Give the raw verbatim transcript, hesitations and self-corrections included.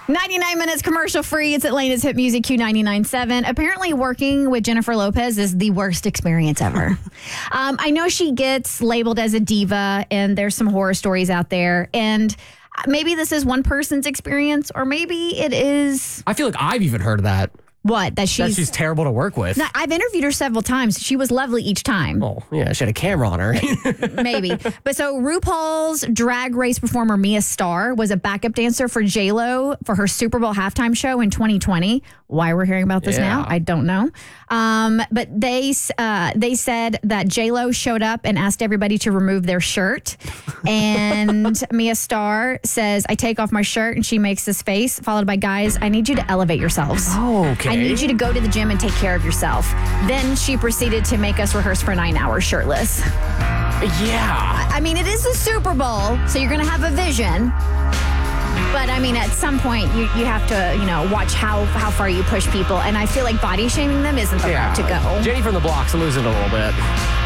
ninety-nine minutes commercial free. It's Atlanta's hit music Q ninety-nine point seven. Apparently working with Jennifer Lopez is the worst experience ever. um, I know she gets labeled as a diva, and there's some horror stories out there. And maybe this is one person's experience, or maybe it is... I feel like I've even heard that. What? That she's, that she's terrible to work with. No, I've interviewed her several times. She was lovely each time. Oh, yeah, she had a camera on her. Maybe. But so RuPaul's Drag Race performer Mia Starr was a backup dancer for J-Lo for her Super Bowl halftime show in twenty twenty. Why we're hearing about this yeah. now, I don't know. Um, but they uh, they said that J-Lo showed up and asked everybody to remove their shirt. And Mia Starr says, I take off my shirt, and she makes this face, followed by, guys, I need you to elevate yourselves. Oh, okay. I need you to go to the gym and take care of yourself. Then she proceeded to make us rehearse for nine hours shirtless. Yeah. I mean, it is the Super Bowl, so you're going to have a vision. But, I mean, at some point, you, you have to, you know, watch how, how far you push people. And I feel like body shaming them isn't the yeah. route to go. Jenny from the Block's losing a little bit.